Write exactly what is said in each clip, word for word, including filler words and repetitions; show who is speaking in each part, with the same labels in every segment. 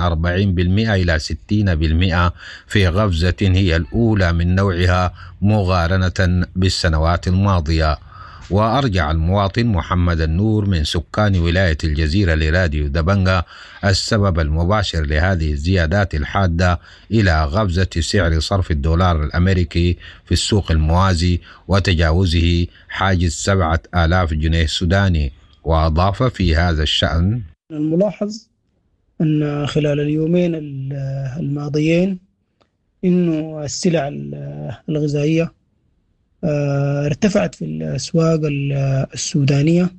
Speaker 1: أربعين بالمئة إلى ستين بالمئة في غفزة هي الأولى من نوعها مقارنة بالسنوات الماضية. وأرجع المواطن محمد النور من سكان ولاية الجزيرة لراديو دبنجة السبب المباشر لهذه الزيادات الحادة إلى غفزة سعر صرف الدولار الأمريكي في السوق الموازي وتجاوزه حاجز سبعة آلاف جنيه سوداني. وأضاف في هذا الشأن:
Speaker 2: الملاحظ أن خلال اليومين الماضيين إنه السلع الغذائية ارتفعت في الأسواق السودانية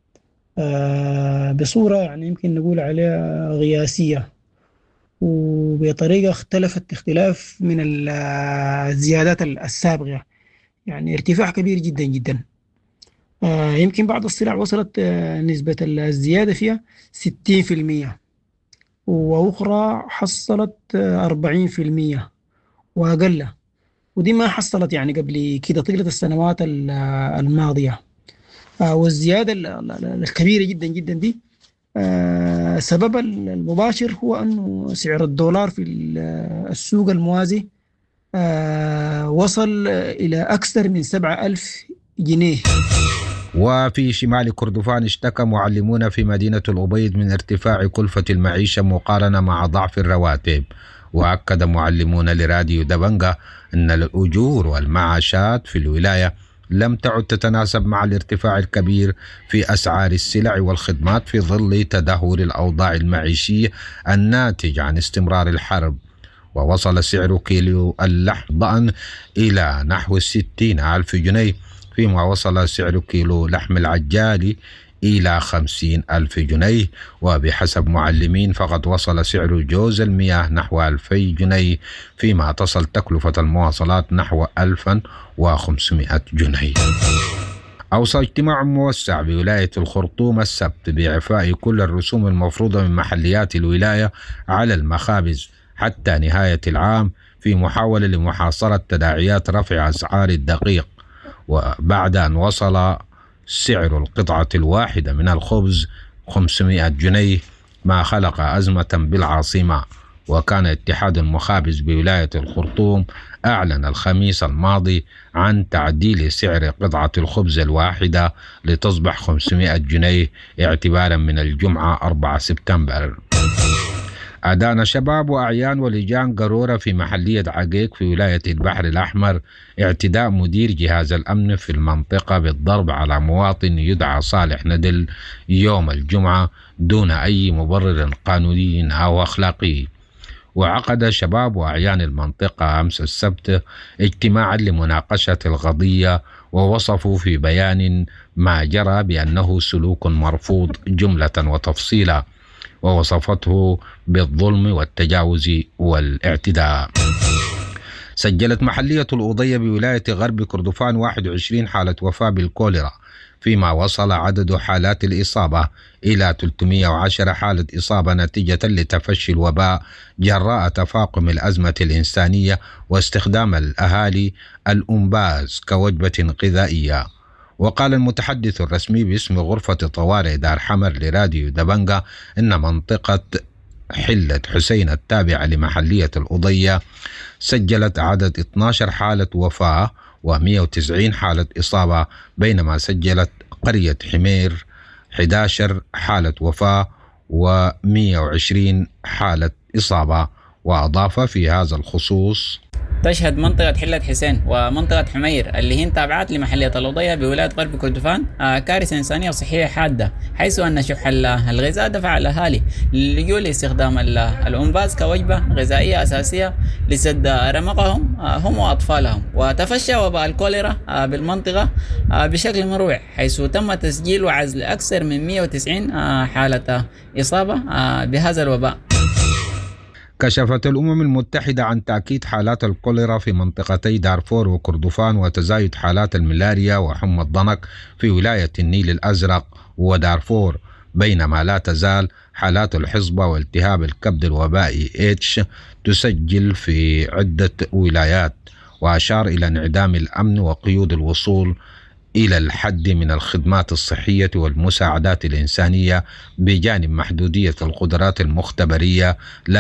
Speaker 2: بصورة يعني يمكن نقول عليها قياسية، وبطريقة اختلفت اختلاف من الزيادات السابقة، يعني ارتفاع كبير جدا جدا. يمكن بعض السلع وصلت نسبة الزيادة فيها ستين في المية، وأخرى حصلت أربعين في المية وأقل، ودي ما حصلت يعني قبل كده طيلة السنوات الماضية. والزيادة الكبيرة جدا جدا دي سبب المباشر هو أنه سعر الدولار في السوق الموازي وصل إلى أكثر من سبعة ألف جنيه.
Speaker 1: وفي شمال كردفان اشتكى معلمون في مدينة الأبيض من ارتفاع كلفة المعيشة مقارنة مع ضعف الرواتب. وأكد معلمون لراديو دبنجة أن الأجور والمعاشات في الولاية لم تعد تتناسب مع الارتفاع الكبير في أسعار السلع والخدمات في ظل تدهور الأوضاع المعيشية الناتج عن استمرار الحرب. ووصل سعر كيلو اللحم ضأن إلى نحو ستين ألف جنيه، فيما وصل سعر كيلو لحم العجالي إلى خمسين ألف جنيه. وبحسب معلمين فقد وصل سعر جوز المياه نحو ألفي جنيه، فيما تصل تكلفة المواصلات نحو ألفا وخمسمائة جنيه. أوصى اجتماع موسع بولاية الخرطوم السبت بإعفاء كل الرسوم المفروضة من محليات الولاية على المخابز حتى نهاية العام، في محاولة لمحاصرة تداعيات رفع أسعار الدقيق. وبعد أن وصل سعر القطعة الواحدة من الخبز خمسمائة جنيه، ما خلق أزمة بالعاصمة. وكان اتحاد المخابز بولاية الخرطوم أعلن الخميس الماضي عن تعديل سعر قطعة الخبز الواحدة لتصبح خمسمائة جنيه اعتبارا من الجمعة أربعة سبتمبر. أدان شباب وأعيان ولجان قرورة في محلية عقيق في ولاية البحر الأحمر اعتداء مدير جهاز الأمن في المنطقة بالضرب على مواطن يدعى صالح ندل يوم الجمعة دون أي مبرر قانوني أو أخلاقي. وعقد شباب وأعيان المنطقة أمس السبت اجتماعا لمناقشة القضية، ووصفوا في بيان ما جرى بأنه سلوك مرفوض جملة وتفصيلا، ووصفته بالظلم والتجاوز والاعتداء. سجلت محلية الأوضية بولاية غرب كردفان واحد وعشرين حالة وفاة بالكوليرا، فيما وصل عدد حالات الإصابة إلى ثلاثمائة وعشرة حالة إصابة نتيجة لتفشي الوباء جراء تفاقم الأزمة الإنسانية واستخدام الأهالي الأنباز كوجبة غذائية. وقال المتحدث الرسمي باسم غرفة طوارئ دار حمر لراديو دبنجة إن منطقة حلة حسين التابعة لمحلية الأوضية سجلت عدد اثنتي عشرة حالة وفاة ومئة وتسعين حالة إصابة، بينما سجلت قرية حمير أحد عشر حالة وفاة ومئة وعشرين حالة إصابة. وأضاف في هذا الخصوص:
Speaker 3: تشهد منطقة حلة حسين ومنطقة حمير اللي هي تابعات لمحلية الأوضية بولاية غرب كردفان كارثة إنسانية وصحية حادة، حيث أن شح الغذاء دفع الأهالي للجوء لاستخدام الأنباز كوجبة غذائية أساسية لسد رمقهم هم وأطفالهم. وتفشى وباء الكوليرا بالمنطقة بشكل مروع، حيث تم تسجيل وعزل أكثر من مئة وتسعين حالة إصابة بهذا الوباء.
Speaker 1: كشفت الأمم المتحدة عن تأكيد حالات الكوليرا في منطقتي دارفور وكردفان وتزايد حالات الملاريا وحمى الضنك في ولاية النيل الأزرق ودارفور، بينما لا تزال حالات الحصبة والتهاب الكبد الوبائي إتش تسجل في عدة ولايات. وأشار إلى انعدام الأمن وقيود الوصول إلى الحد من الخدمات الصحية والمساعدات الإنسانية بجانب محدودية القدرات المختبرية